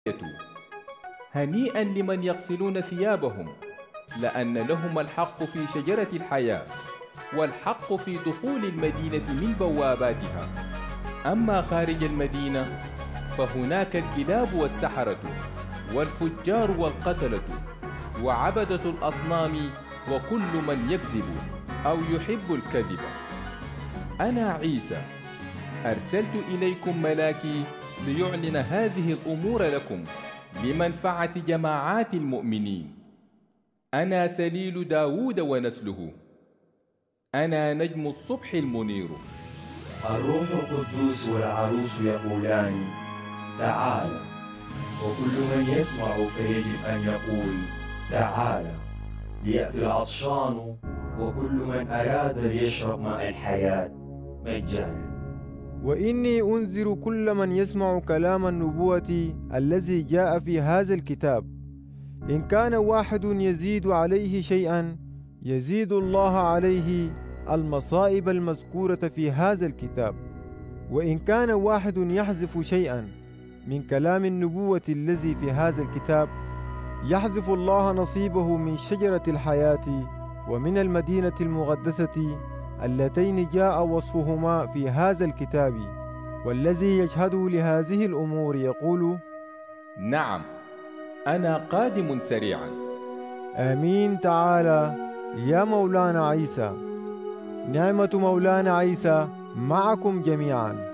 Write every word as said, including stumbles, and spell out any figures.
هنيئا لمن يغسلون ثيابهم، لأن لهم الحق في شجرة الحياة، والحق في دخول المدينة من بواباتها. أما خارج المدينة فهناك الكلاب والسحرة والفجار والقتلة وعبدة الأصنام وكل من يكذب أو يحب الكذب. أنا عيسى أرسلت إليكم ملاكي ليعلن هذه الأمور لكم لمنفعة جماعات المؤمنين. أنا سليل داود ونسله، أنا نجم الصبح المنير. الروح القدوس والعروس يقولان تعال، وكل من يسمع فيجب أن يقول تعال. ليأتي العطشان وكل من أراد ليشرب ماء الحياة مجانا. وإني أنذر كل من يسمع كلام النبوة الذي جاء في هذا الكتاب. إن كان واحد يزيد عليه شيئا يزيد الله عليه المصائب المذكورة في هذا الكتاب، وإن كان واحد يحذف شيئا من كلام النبوة الذي في هذا الكتاب يحذف الله نصيبه من شجرة الحياة ومن المدينة المقدسة اللتين جاء وصفهما في هذا الكتاب. والذي يشهد لهذه الأمور يقول نعم، أنا قادم سريعا. آمين. تعالى يا مولانا عيسى. نعمة مولانا عيسى معكم جميعا.